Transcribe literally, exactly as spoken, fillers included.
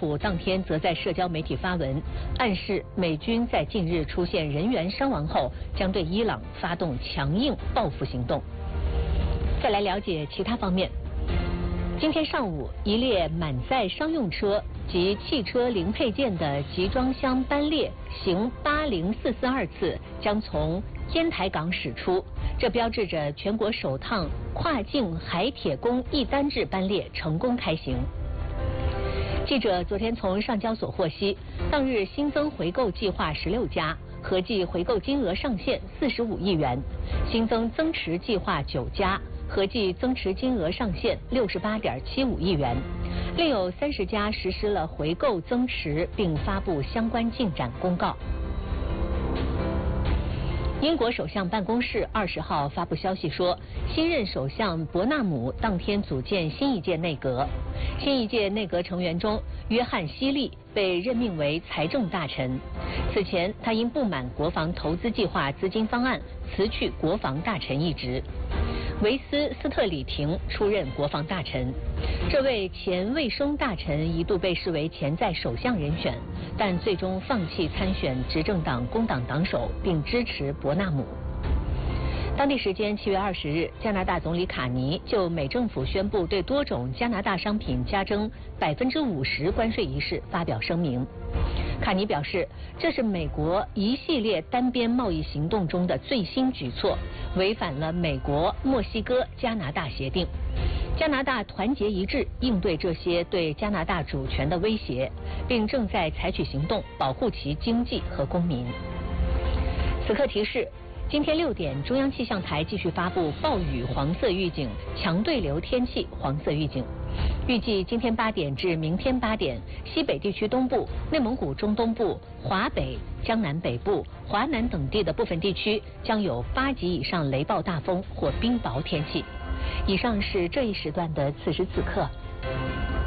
普当天则在社交媒体发文，暗示美军在近日出现人员伤亡后，将对伊朗发动强硬报复行动。再来了解其他方面。今天上午，一列满载商用车及汽车零配件的集装箱班列行八零四四二次将从烟台港驶出，这标志着全国首趟跨境海铁公一单制班列成功开行。记者昨天从上交所获悉，当日新增回购计划十六家，合计回购金额上限四十五亿元；新增增持计划九家，合计增持金额上限六十八点七五亿元。另有三十家实施了回购增持，并发布相关进展公告。英国首相办公室二十号发布消息说，新任首相伯纳姆当天组建新一届内阁。新一届内阁成员中，约翰希利被任命为财政大臣。此前，他因不满国防投资计划资金方案，辞去国防大臣一职。维斯斯特里廷出任国防大臣。这位前卫生大臣一度被视为潜在首相人选，但最终放弃参选执政党工党党首，并支持伯纳姆。当地时间七月二十日，加拿大总理卡尼就美政府宣布对多种加拿大商品加征百分之五十关税一事发表声明。卡尼表示，这是美国一系列单边贸易行动中的最新举措，违反了美国、墨西哥、加拿大协定。加拿大团结一致应对这些对加拿大主权的威胁，并正在采取行动保护其经济和公民。此刻提示。今天六点，中央气象台继续发布暴雨黄色预警、强对流天气黄色预警。预计今天八点至明天八点，西北地区东部、内蒙古中东部、华北、江南北部、华南等地的部分地区将有八级以上雷暴大风或冰雹天气。以上是这一时段的此时此刻。